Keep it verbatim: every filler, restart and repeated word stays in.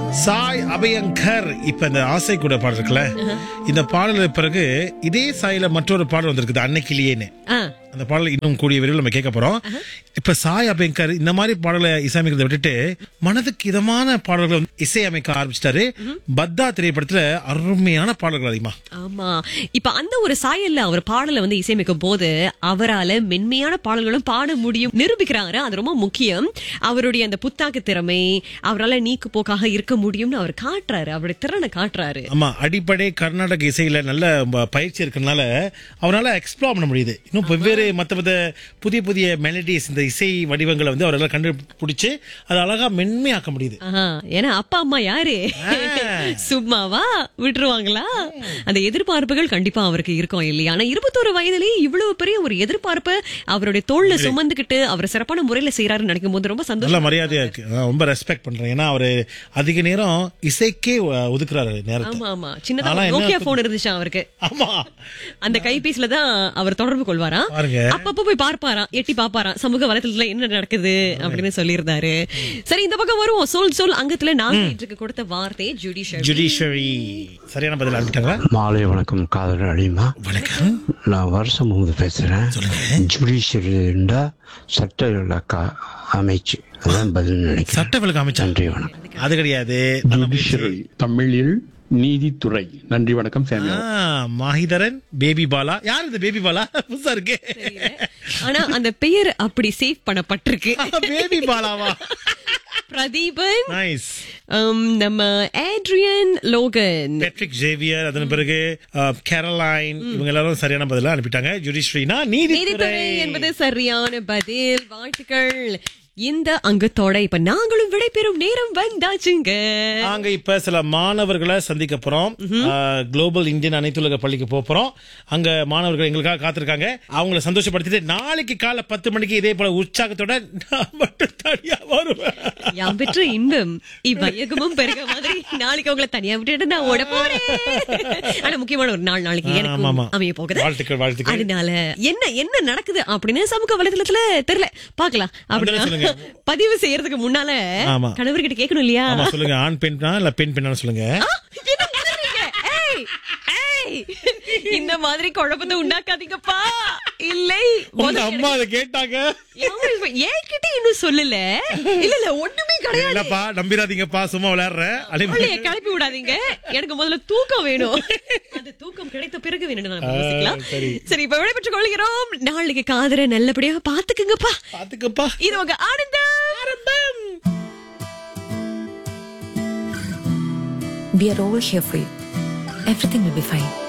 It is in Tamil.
சாய் அபயங்கர் இப்ப இந்த ஆசை கூட பாடல் இருக்குல்ல, இந்த பாடலுக்கு பிறகு இதே சாயில மற்றொரு பாடல் வந்திருக்குது, அன்னைக்கிலேயேன்னு. அந்த பாடல் இன்னும் கூடிய விரைவில் நம்ம கேட்க போறோம். இப்ப சாய் அபயங்கர் இந்த மாதிரி பாடலை இசையமைக்கிறத விட்டுட்டு மனதுக்கு இதமான பாடல்களை வந்து இசையமைக்க ஆரம்பிச்சிட்டாரு. பத்தா திரைப்படத்துல அருமையான பாடல்கள் அதிகமா. ஆமா, இப்ப அந்த ஒரு சாயல்ல அவர் பாடலை வந்து இசையமைக்கும் போது அவரால மென்மையான பாடல்களும் பாட முடியும் நிரூபிக்கிறாரு. அது ரொம்ப முக்கியம். அவருடைய அந்த புத்தாக்க திறமை, அவரால் நீக்கு போக்காக இருக்க முடியும்னு அவர் காட்டுறாரு, அவருடைய திறனை காட்டுறாரு. ஆமா, அடிப்படை கர்நாடக இசையில நல்ல பயிற்சி இருக்கிறதுனால அவரால் எக்ஸ்ப்ளோர் பண்ண முடியுது. இன்னும் வெவ்வேறு மத்த மத்த புதிய புதிய மெலடிஸ், இந்த இசை வடிவங்களை வந்து அவரால் கண்டுபிடிச்சு அதை அழகா மென்மையாக்க முடியுது. ஏன்னா அப்பா அம்மா யாரு சும்மாவா விட்டுருவாங்களா? அந்த எதிர்பார்ப்புகள் கண்டிப்பா அவருக்கு இருக்கும் இல்லையா? ஆனா இருபத்தோரு வயதுலயே இவ்வளவு பெரிய ஒரு எதிர்பார்ப்பு அவருடைய தோல்ல சுமந்துகிட்டு அவர் சிறப்பான முறையில செய்யறாருன்னு நினைக்கும் போது ரொம்ப சந்தோஷம், மரியாதையா இருக்கு. ரொம்ப ரெஸ்பெக்ட் பண்றேன். ஏன்னா அவரு அதிக நேரம் இசைக்கே ஒதுக்குறாரு நேரத்தை. ஆமா ஆமா, சின்னதா நோக்கியா போன் இருந்துச்சு அவருக்கு. ஆமா, அந்த கைபேசியில தான் அவர் தொடர்பு கொள்வாரா, அப்பப்ப போய் பார்ப்பாராம், எட்டி பாப்பாராம் சமூக வலைத்தளத்துல என்ன நடக்குது அப்படின்னு சொல்லியிருந்தாரு. சரி, இந்த பக்கம் வருவோம். சொல் சொல் அங்கத்துல நாங்க கொடுத்த வார்த்தை ஜுடிஷியரி. ஜுடிஷியரி சரியான பதில் அனுப்பிட்டாங்களா? மாலை வணக்கம் காதல் அழிமா. வணக்கம், நான் வருஷம் போது பேசுறேன். ஜுடிஷியரி சட்ட விளக்க அமைச்சு, அதான் பதில் நினைக்கிறேன். சட்ட விளக்க அமைச்சு. நன்றி வணக்கம். அது கிடையாது, ஜுடிஷியரி தமிழில் நீதித்துறை. நன்றி வணக்கம். மாஹிதரன் பேபி பாலா. யார் இந்த பேபி பாலா? புதுசா இருக்கு. ஆனா அந்த பெயர் அப்படி சேவ் பண்ணப்பட்டிருக்கு. பேபி பாலாவா? பிரதீபன், நைஸ். நம்ம ஏட்ரியன் லோகன், பேட்ரிக் ஜேவியர், அதன் பிறகு கேரலைன், இவங்க எல்லாரும் சரியான பதிலா அனுப்பிட்டாங்க. ஜுடிஷியரினா நீதித்துறை என்பது சரியான பதில். வாழ்த்துக்கள். இந்த அங்கத்தோட இப்ப நாங்களும் விடைபெறும் நேரம் வந்தாச்சுங்க. நாங்க இப்ப சில மாணவர்களை சந்திக்க போறோம். குளோபல் இந்தியன் அனைத்துலக பள்ளிக்கு போறோம். அங்க மாணவர்கள் எங்களுக்காக காத்திருக்காங்க. அவங்களை சந்தோஷப்படுத்திட்டு நாளைக்கு காலை பத்து மணிக்கு இதே போல உற்சாகத்தோட நான் மட்டும் தனியா வருவேன். யாம் பெற்ற இன்பம் இவ்வையகமும் பெருக மாதிரி நாளைக்கு அவங்களை தனியா விட்டுட்டு நான் ஓட போறேன். ஆனா முக்கியமான ஒரு நாள் நாளைக்கு எனக்கு அமைய போகுது. வாழ்த்துக்கள், வாழ்த்துக்கள். அதனால என்ன என்ன நடக்குது அப்படின்னு சமூக வலைதளத்துல தெரியல, பாக்கலாம். அப்படின்னா பதிவு செய்யறதுக்கு முன்னால கணவர்கிட்ட கேட்கணும் இல்லையா? சொல்லுங்க, ஆண் பெண்ணா இல்ல பெண் பெண்ணா சொல்லுங்க. இந்த மாதிரி குழப்பத்தை உண்டாக்காதீங்கப்பா. இல்லை, அம்மா அதை கேட்டாங்க. என்கிட்ட இன்னும் சொல்லல. இல்ல இல்ல ஒண்ணுமே கிடையாது. நம்பிராதீங்கப்பா, சும்மா விளையாடுறேன். கிளப்பி விடாதீங்க. எனக்கு முதல்ல தூக்கம் வேணும். அந்த தூக்கம் கிடைத்த பிறகு வேணும். சரி, இப்ப விடைபெற்றுக் கொள்கிறோம். நாளைக்கு காதரை நல்லபடியாக பாத்துக்குங்கப்பா. பாத்துக்கப்பா. இது உங்க ஆனந்தம். We are all here for you. Everything will be fine.